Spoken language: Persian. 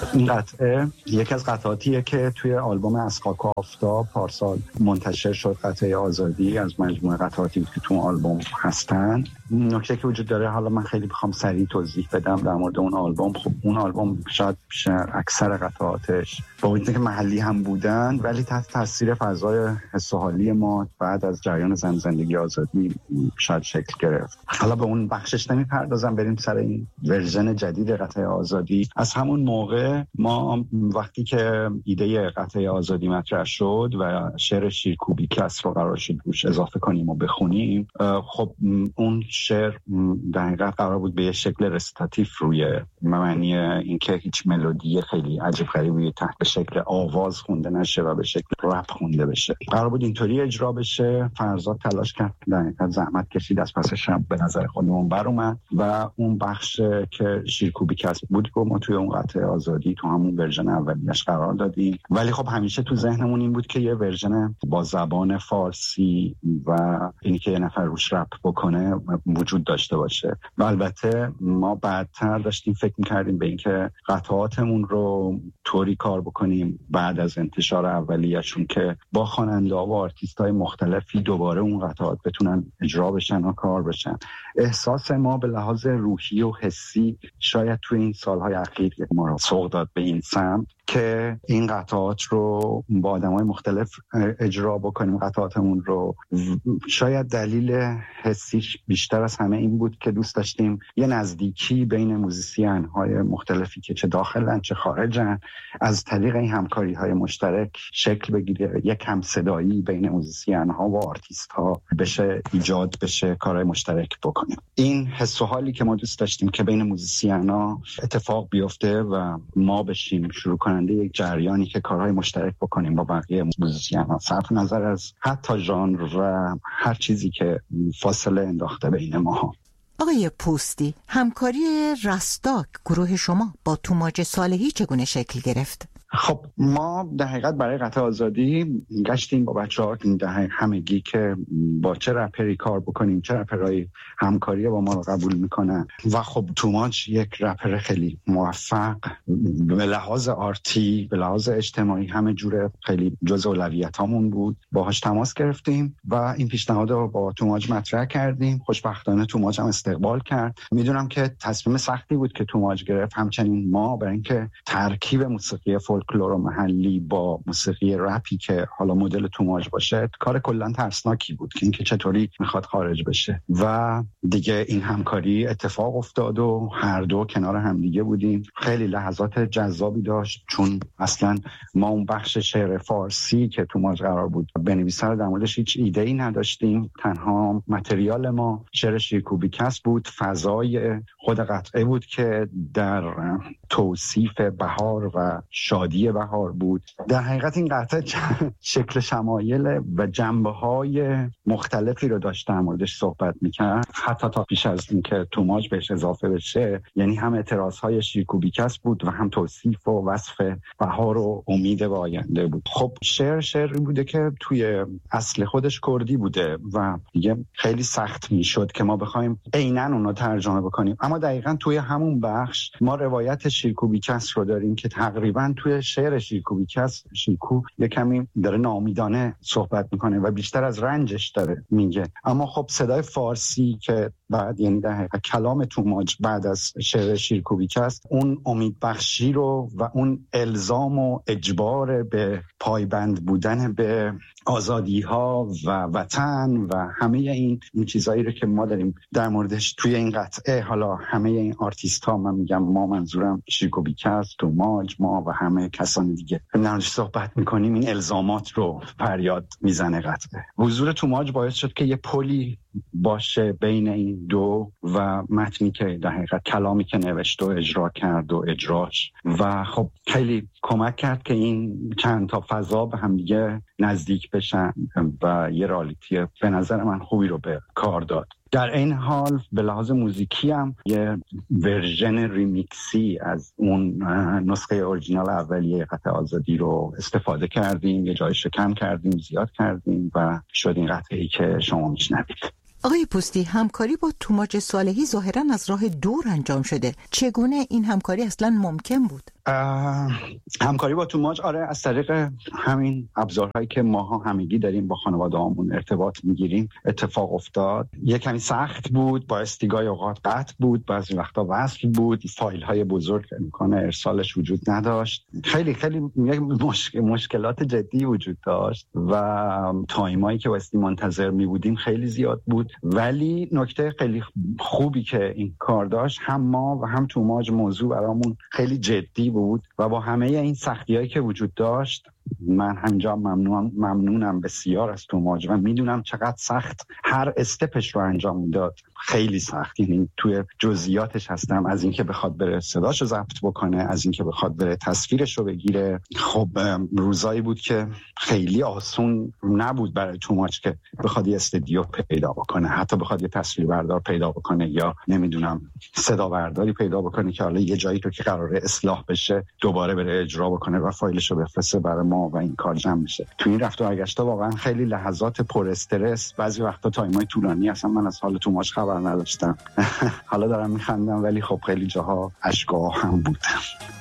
این قطعه یکی از قطعاتیه که توی آلبوم از خاک و آفتاب پارسال منتشر شد. قطعه آزادی از مجموعه قطعاتی که تو آلبوم هستن. نکته که وجود داره، حالا من خیلی بخوام سریع توضیح بدم در مورد اون آلبوم. خب اون آلبوم شاید اکثر قطعاتش با وجودی که محلی هم بودن ولی تحت تاثیر فضای حس و حالی ما بعد از جریان زندگی آزادی شاید شکل گرفت. حالا به اون بخشش نمیپردازم، بریم سر این ورژن جدید قطعه آزادی. از همون موقع ما وقتی که ایده قطعه آزادی مطرح شد و شعر شیرکوبی کس رو قرار شد روش اضافه کنیم و بخونیم، خب اون شعر در حقیقت قرار بود به یه شکل رستاتیف روی معنی اینکه هیچ ملودی خیلی عجیب غریبی تحت شکل آواز خونده نشه و به شکل رپ خونده بشه. قرار بود اینطوری اجرا بشه. فرزاد تلاش کرد، در حقیقت زحمت کشید، از پسش هم به نظر خودمون بر اومد و اون بخش که شیرکوبی کس بود رو ما توی اون قطعه آزادی تو همون ورژن اولیش قرار دادیم. ولی خب همیشه تو ذهنمون این بود که یه ورژن با زبان فارسی و اینی که یه نفر روش رپ بکنه وجود داشته باشه. و البته ما بعدتر داشتیم فکر می‌کردیم به اینکه قطعاتمون رو طوری کار بکنیم بعد از انتشار اولیه‌شون که با خواننده‌ها و آرتیست‌های مختلفی دوباره اون قطعات بتونن اجرا بشن و کار بشن. احساس ما به لحاظ روحی و حسی شاید توی این سال‌های اخیر ما رو سوق داد به این سمت که این قطعات رو با آدم‌های مختلف اجرا بکنیم. قطعاتمون رو شاید دلیل حسیش بیشتر از همه این بود که دوست داشتیم یه نزدیکی بین موزیسین‌های مختلفی که چه داخلن چه خارجن از طریق این همکاری‌های مشترک شکل بگیره، یک همصدایی بین موزیسین‌ها و آرتیست‌ها بشه ایجاد بشه، کارهای مشترک بکنیم. این حس و حالی که ما دوست داشتیم که بین موزیسین‌ها اتفاق بیفته و ما بشیم شروع کننده یک جریانی که کارهای مشترک بکنیم با بقیه موزیسین‌ها، صرف نظر از حتی ژانر و هر چیزی که فاصله انداخته بین ما. آقای پوستی، همکاری رستاک گروه شما با توماج صالحی چگونه شکل گرفت؟ خب ما در حقیقت برای قطعه آزادی گشتیم با بچه‌ها همگی که با چه رپری کار بکنیم، چه رپرای همکاری با ما رو قبول میکنن. و خب توماج یک رپر خیلی موفق به لحاظ آرتی، به لحاظ اجتماعی، همه جوره خیلی جزء اولویتامون بود. باهاش تماس گرفتیم و این پیشنهاد رو با توماج مطرح کردیم. خوشبختانه توماج هم استقبال کرد. میدونم که تصمیم سختی بود که توماج گرفت، همچنین ما، برای اینکه ترکیب موسیقی فولکلور محلی با موسیقی رپی که حالا مدل توماج باشه کار کلا ترسناکی بود که اینکه چطوری میخواد خارج بشه. و دیگه این همکاری اتفاق افتاد و هر دو کنار هم دیگه بودیم. خیلی لحظات جذابی داشت چون اصلا ما اون بخش شعر فارسی که توماج قرار بود بنویسه در موردش هیچ ایده‌ای نداشتیم. تنها متریال ما شعر شیرکوبی کس بود. فضای خود قطعه بود که در توصیف بهار و شادی بهار بود. در حقیقت این قطعه شکل شمایل و جنبه‌های مختلفی رو داشت در موردش صحبت می‌کرد، حتی تا پیش از اینکه توماج بهش اضافه بشه. یعنی هم اعتراض‌های شیرکوبی کس بود و هم توصیف و وصف بهار و امید به آینده بود. خب شعری بوده که توی اصل خودش کردی بوده و دیگه خیلی سخت میشد که ما بخوایم عیناً اون رو ترجمه بکنیم. اما دقیقاً توی همون بخش ما روایت شیرکوبی کس رو داریم که تقریباً توی شعر شیرکوبی کس شیرکو یه کمی داره ناامیدانه صحبت میکنه و بیشتر از رنجش داره میگه. اما خب صدای فارسی که بعد، یعنی در حقیقت کلام توماج بعد از شعر شیرکوبی کس، اون امیدبخشی رو و اون الزام و اجبار به پایبند بودن به آزادی ها و وطن و همه این چیزایی رو که ما داریم در موردش توی این قطعه، حالا همه این آرتیست ها، من میگم ما، منظورم شیرکوبی کس، توماج، ما و همه کسان دیگه در موردش صحبت میکنیم، این الزامات رو فریاد میزنه قطعه. حضور توماج باعث شد که یه پلی باشه بین این دو و متنی که در حقیقت کلامی که نوشت و اجرا کرد و اجراش، و خب خیلی کمک کرد که این چند تا فضا به هم دیگه نزدیک بشن و یه رالیتی به نظر من خوبی رو به کار داد. در این حال به لحاظ موزیکی هم یه ورژن ریمیکسی از اون نسخه اورجینال اولیه قطعه آزادی رو استفاده کردیم، یه جای شکم کردیم، زیاد کردیم و شد این قطعه‌ای که شما میشنوید. آقای پوستی، همکاری با توماج صالحی ظاهراً از راه دور انجام شده. چگونه این همکاری اصلاً ممکن بود؟ همکاری با توماج آره از طریق همین ابزارهایی که ماها همگی داریم با خانواده‌هامون ارتباط میگیریم اتفاق افتاد. یه کمی سخت بود، بایستی گاهی اوقات قطع بود، بعضی وقتا وصل بود، فایل های بزرگ امکان ارسالش وجود نداشت، خیلی مشکلات جدی وجود داشت و تایمایی که بایستی منتظر می بودیم خیلی زیاد بود. ولی نکته خیلی خوبی که این کار داشت، هم ما و هم توماج موضوع برامون خیلی جدی بود و با همه این سختی‌هایی که وجود داشت من همینجا ممنونم بسیار از توماج و میدونم چقدر سخت هر استپش رو انجام میداد، خیلی سخت، یعنی توی جزئیاتش هستم، از اینکه بخواد بره صداشو ضبط بکنه، از اینکه بخواد بره تصویرش رو بگیره. خب روزایی بود که خیلی آسون نبود برای توماج که بخواد یه استودیو پیدا بکنه، حتی بخواد یه تصویربردار پیدا بکنه یا نمیدونم صدا برداری پیدا بکنه که حالا یه جایی رو که قراره اصلاح بشه دوباره بره اجرا بکنه و فایلش رو بفرسته برای ما و این کار جمع میشه. تو این رفت و برگشت واقعا خیلی لحظات پر استرس، بعضی وقتا تایمای طولانی اصلا من از حال توماج خبر نداشتم. حالا دارم میخندم ولی خب خیلی جاها اشک‌ها هم بود.